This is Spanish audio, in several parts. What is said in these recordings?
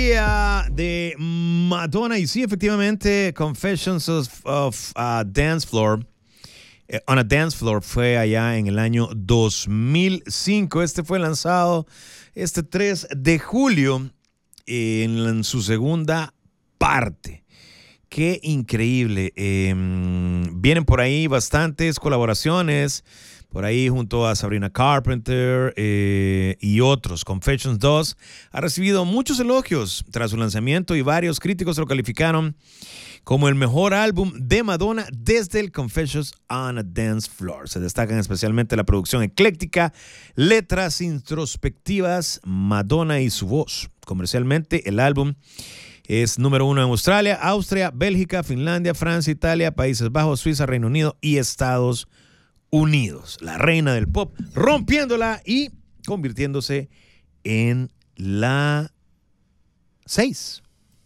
De Madonna, y sí, efectivamente, Confessions of a Dance Floor, on a Dance Floor, fue allá en el año 2005. Este fue lanzado este 3 de julio en su segunda parte. Qué increíble. Vienen por ahí bastantes colaboraciones, por ahí junto a Sabrina Carpenter y otros. Confessions 2 ha recibido muchos elogios tras su lanzamiento y varios críticos lo calificaron como el mejor álbum de Madonna desde el Confessions on a Dance Floor. Se destacan especialmente la producción ecléctica, letras introspectivas, Madonna y su voz. Comercialmente, el álbum es número 1 en Australia, Austria, Bélgica, Finlandia, Francia, Italia, Países Bajos, Suiza, Reino Unido y Estados Unidos. La reina del pop, rompiéndola y convirtiéndose en la 6.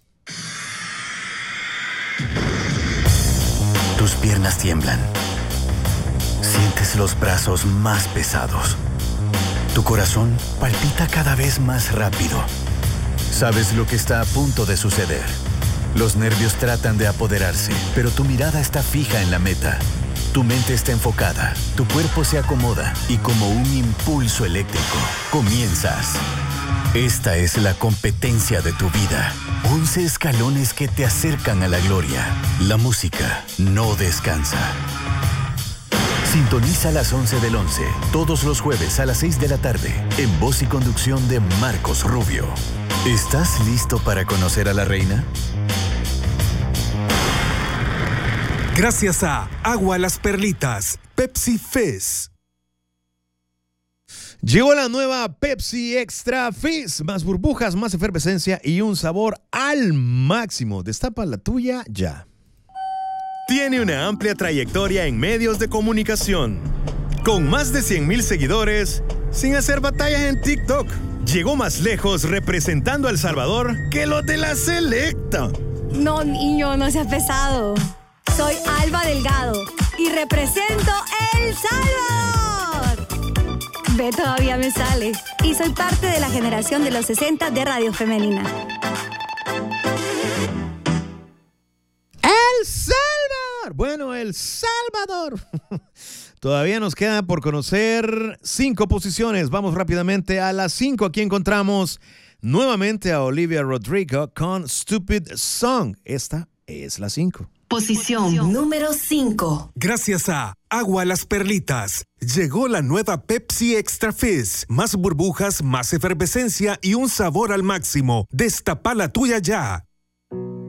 Tus piernas tiemblan. Sientes los brazos más pesados. Tu corazón palpita cada vez más rápido. Sabes lo que está a punto de suceder. Los nervios tratan de apoderarse, pero tu mirada está fija en la meta. Tu mente está enfocada, tu cuerpo se acomoda y como un impulso eléctrico, comienzas. Esta es la competencia de tu vida. 11 escalones que te acercan a la gloria. La música no descansa. Sintoniza a las 11 del 11, todos los jueves a las 6 de la tarde, en voz y conducción de Marcos Rubio. ¿Estás listo para conocer a la reina? Gracias a Agua Las Perlitas, Pepsi Fizz. Llegó la nueva Pepsi Extra Fizz. Más burbujas, más efervescencia y un sabor al máximo. Destapa la tuya ya. Tiene una amplia trayectoria en medios de comunicación. Con más de 100,000 seguidores, sin hacer batallas en TikTok. Llegó más lejos representando a El Salvador que los de la selecta. No, niño, no seas pesado. Soy Alba Delgado y represento El Salvador. Ve, todavía me sale. Y soy parte de la generación de los 60 de Radio Femenina. ¡El Salvador! Bueno, El Salvador. Todavía nos queda por conocer 5 posiciones. Vamos rápidamente a las 5. Aquí encontramos nuevamente a Olivia Rodrigo con Stupid Song. Esta es la 5. Posición número 5. Gracias a Agua Las Perlitas, llegó la nueva Pepsi Extra Fizz. Más burbujas, más efervescencia y un sabor al máximo. Destapa la tuya ya.